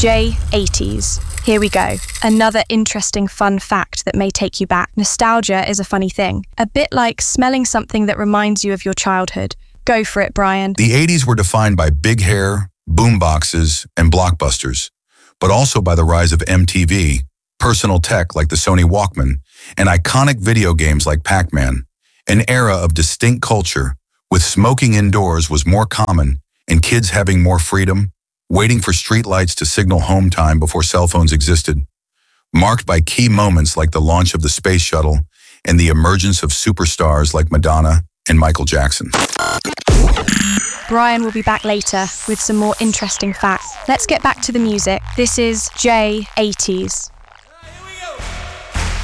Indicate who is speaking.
Speaker 1: J80s. Here we go. Another interesting fun fact that may take you back. Nostalgia is a funny thing. A bit like smelling something that reminds you of your childhood. Go for it, Brian.
Speaker 2: The 80s were defined by big hair, boomboxes, and blockbusters, but also by the rise of MTV, personal tech like the Sony Walkman, and iconic video games like Pac-Man. An era of distinct culture, with smoking indoors was more common and kids having more freedom, waiting for streetlights to signal home time before cell phones existed, marked by key moments like the launch of the space shuttle and the emergence of superstars like Madonna and Michael Jackson.
Speaker 1: Brian will be back later with some more interesting facts. Let's get back to the music. This is J80s.